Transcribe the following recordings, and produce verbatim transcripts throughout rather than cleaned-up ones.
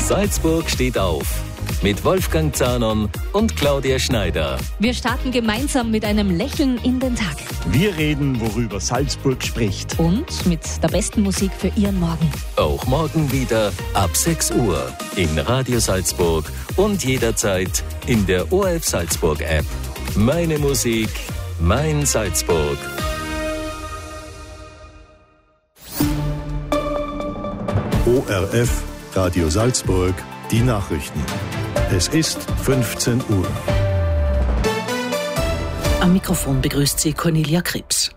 Salzburg steht auf. Mit Wolfgang Zahnon und Claudia Schneider. Wir starten gemeinsam mit einem Lächeln in den Tag. Wir reden, worüber Salzburg spricht. Und mit der besten Musik für Ihren Morgen. Auch morgen wieder ab sechs Uhr in Radio Salzburg und jederzeit in der O R F Salzburg App. Meine Musik, mein Salzburg. O R F Radio Salzburg, die Nachrichten. Es ist fünfzehn Uhr. Am Mikrofon begrüßt sie Cornelia Krebs.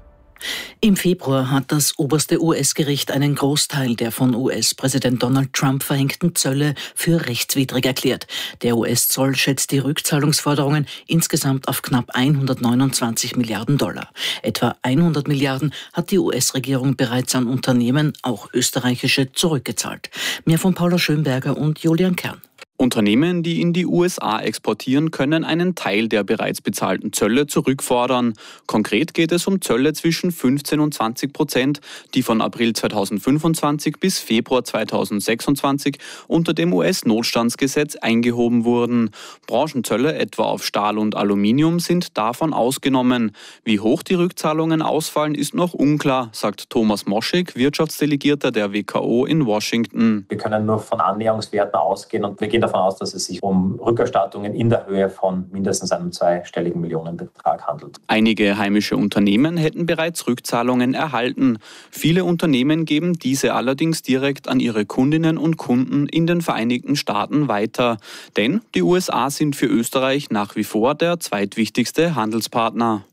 Im Februar hat das oberste U S-Gericht einen Großteil der von U S-Präsident Donald Trump verhängten Zölle für rechtswidrig erklärt. Der U S-Zoll schätzt die Rückzahlungsforderungen insgesamt auf knapp hundertneunundzwanzig Milliarden Dollar. Etwa hundert Milliarden hat die U S-Regierung bereits an Unternehmen, auch österreichische, zurückgezahlt. Mehr von Paula Schönberger und Julian Kern. Unternehmen, die in die U S A exportieren, können einen Teil der bereits bezahlten Zölle zurückfordern. Konkret geht es um Zölle zwischen fünfzehn und zwanzig Prozent, die von April zweitausendfünfundzwanzig bis Februar zweitausendsechsundzwanzig unter dem U S-Notstandsgesetz eingehoben wurden. Branchenzölle, etwa auf Stahl und Aluminium, sind davon ausgenommen. Wie hoch die Rückzahlungen ausfallen, ist noch unklar, sagt Thomas Moschig, Wirtschaftsdelegierter der W K O in Washington. Wir können nur von Annäherungswerten ausgehen und wir gehen davon aus, dass es sich um Rückerstattungen in der Höhe von mindestens einem zweistelligen Millionenbetrag handelt. Einige heimische Unternehmen hätten bereits Rückzahlungen erhalten. Viele Unternehmen geben diese allerdings direkt an ihre Kundinnen und Kunden in den Vereinigten Staaten weiter. Denn die U S A sind für Österreich nach wie vor der zweitwichtigste Handelspartner.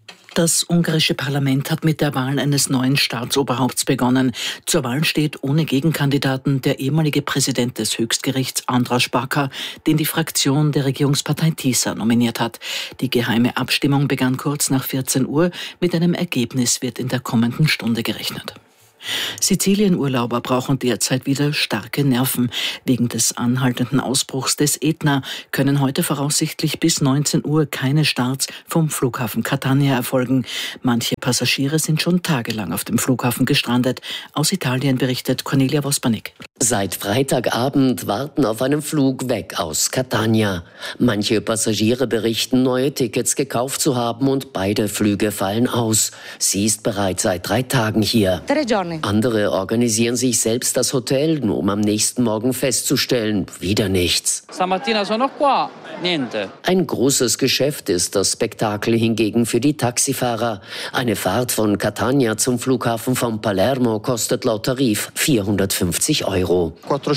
Das ungarische Parlament hat mit der Wahl eines neuen Staatsoberhaupts begonnen. Zur Wahl steht ohne Gegenkandidaten der ehemalige Präsident des Höchstgerichts Andras Baka, den die Fraktion der Regierungspartei TISA nominiert hat. Die geheime Abstimmung begann kurz nach vierzehn Uhr. Mit einem Ergebnis wird in der kommenden Stunde gerechnet. Sizilienurlauber brauchen derzeit wieder starke Nerven. Wegen des anhaltenden Ausbruchs des Ätna können heute voraussichtlich bis neunzehn Uhr keine Starts vom Flughafen Catania erfolgen. Manche Passagiere sind schon tagelang auf dem Flughafen gestrandet. Aus Italien berichtet Cornelia Wospanik. Seit Freitagabend warten auf einen Flug weg aus Catania. Manche Passagiere berichten, neue Tickets gekauft zu haben und beide Flüge fallen aus. Sie ist bereits seit drei Tagen hier. Andere organisieren sich selbst das Hotel, nur um am nächsten Morgen festzustellen, wieder nichts. Ein großes Geschäft ist das Spektakel hingegen für die Taxifahrer. Eine Fahrt von Catania zum Flughafen von Palermo kostet laut Tarif vierhundertfünfzig Euro.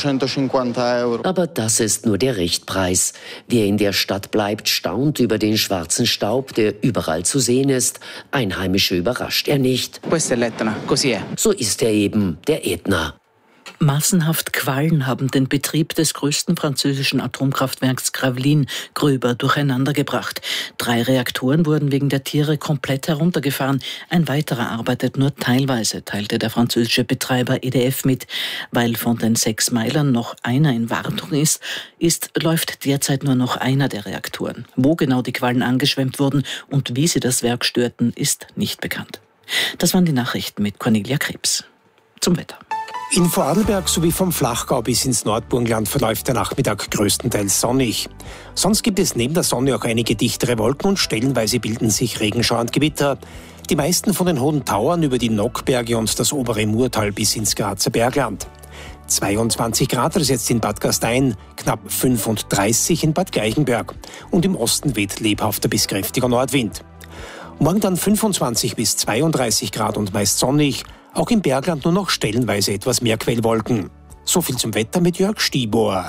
Aber das ist nur der Richtpreis. Wer in der Stadt bleibt, staunt über den schwarzen Staub, der überall zu sehen ist. Einheimische überrascht er nicht. So ist er eben, der Ätna. Massenhaft Quallen haben den Betrieb des größten französischen Atomkraftwerks Gravelines gröber durcheinandergebracht. Drei Reaktoren wurden wegen der Tiere komplett heruntergefahren. Ein weiterer arbeitet nur teilweise, teilte der französische Betreiber E D F mit. Weil von den sechs Meilern noch einer in Wartung ist, ist, läuft derzeit nur noch einer der Reaktoren. Wo genau die Quallen angeschwemmt wurden und wie sie das Werk störten, ist nicht bekannt. Das waren die Nachrichten mit Cornelia Krebs. Zum Wetter. In Vorarlberg sowie vom Flachgau bis ins Nordburgenland verläuft der Nachmittag größtenteils sonnig. Sonst gibt es neben der Sonne auch einige dichtere Wolken und stellenweise bilden sich Regenschauer und Gewitter. Die meisten von den hohen Tauern über die Nockberge und das obere Murtal bis ins Grazer Bergland. zweiundzwanzig Grad ist jetzt in Bad Gastein, knapp fünfunddreißig in Bad Gleichenberg und im Osten weht lebhafter bis kräftiger Nordwind. Morgen dann fünfundzwanzig bis zweiunddreißig Grad und meist sonnig. Auch im Bergland nur noch stellenweise etwas mehr Quellwolken. So viel zum Wetter mit Jörg Stibor.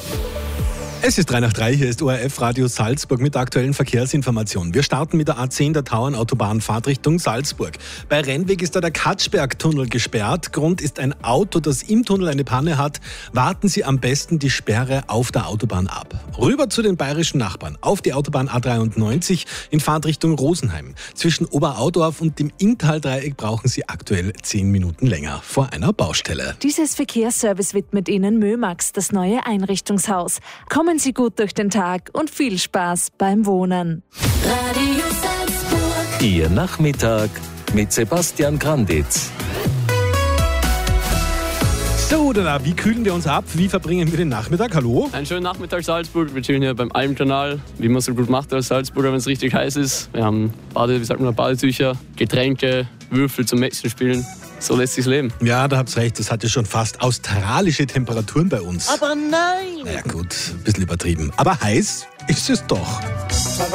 Es ist drei nach drei, hier ist O R F Radio Salzburg mit der aktuellen Verkehrsinformation. Wir starten mit der A zehn der Tauernautobahn Fahrtrichtung Salzburg. Bei Rennweg ist da der Katschberg-Tunnel gesperrt. Grund ist ein Auto, das im Tunnel eine Panne hat. Warten Sie am besten die Sperre auf der Autobahn ab. Rüber zu den bayerischen Nachbarn. Auf die Autobahn A dreiundneunzig in Fahrtrichtung Rosenheim. Zwischen Oberaudorf und dem Inntal-Dreieck brauchen Sie aktuell zehn Minuten länger vor einer Baustelle. Dieses Verkehrsservice widmet Ihnen Mömax, das neue Einrichtungshaus. Kommen Sie gut durch den Tag und viel Spaß beim Wohnen. Radio Salzburg. Ihr Nachmittag mit Sebastian Granditz. So, Dana, wie kühlen wir uns ab? Wie verbringen wir den Nachmittag? Hallo? Einen schönen Nachmittag, Salzburg. Wir chillen hier beim Almkanal, wie man so gut macht als Salzburger, wenn es richtig heiß ist. Wir haben Bade, wie sagt man, Badetücher, Getränke, Würfel zum Mätzchen spielen. So lässt sich's leben. Ja, da habt's recht. Es hatte schon fast australische Temperaturen bei uns. Aber nein! Naja gut, ein bisschen übertrieben. Aber heiß ist es doch.